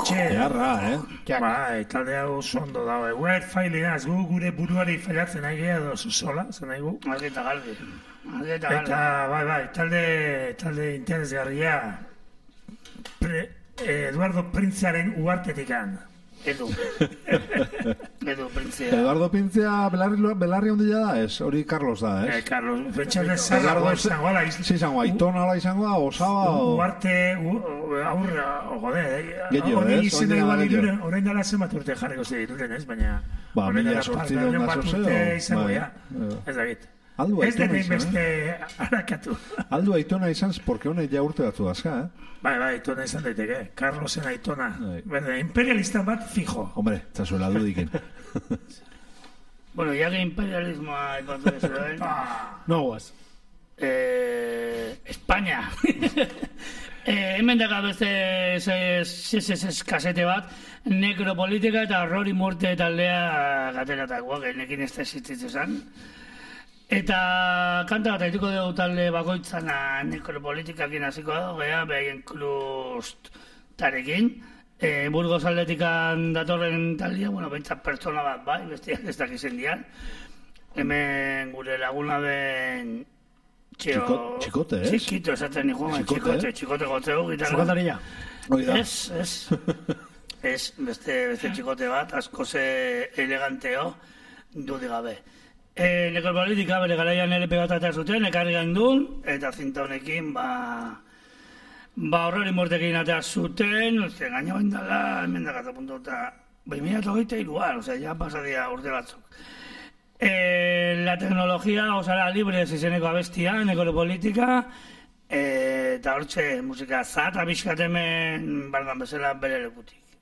Jarra, Bai, talde hau ondo dago. Web faileaz, gure buruari failatzen nahi geha dozu sola, zen nahi gu. Argi eta garbi. Eta, bai, talde interesgarria Eduardo Printzearen uartetikan. Edu Printzea. Eduardo Pintzea belarri ondila da, ez? Hori Carlos da, ez? Carlos, fetxalde zarragoa izango ala. Izango, Aitona ala izango da, Osaba o... Uarte, aurra, jode, honi izena igual irure, orain dala zenbat urte jarriko zedituten, ez? Baina, orain dala bat urte izango, ja. Ez dakit. Ez denein beste harakatu. Aldu Aitona izan, porque honek ja urte batzu dazka, Bai, Aitona izan daiteke. Carlosen Aitona. Berde, imperialistan bat fijo. Hombre, txasuela dudikin. Bueno, que imperialismoa ipatu ez da, No guaz. España. Hemen daga beste kasete bat, nekropolitika eta Rory Morte taldea gateratakoak, nekin ez da existitzen. Eta kanta bat haituko dugu talde bakoitzan nekropolitikakin hasiko da, behaien klustarekin. Burgos aldetikan datorren taldea, bentsat pertsona bat bai, bestiak ez dakizen dian. Hemen gure laguna den... Txikote, ez? Txikito, esaten nikoan, txikote gotzeu, gitarra. Txikotaria. Ez, beste txikote bat, asko ze eleganteo, dudik gabe. Nekropolitika bere garaian LP bat atea zuten, ekarri gaindun, eta zinta honekin, Horrori Mortekin atea zuten, gaina bain dala, hemen dakata puntu, eta 2023an, ja pasadia urte batzuk. La tecnologia osara libre izeneko abestia, nekropolitika, eta hortxe musika zata bizkatemen bardan bezala bere lekutik.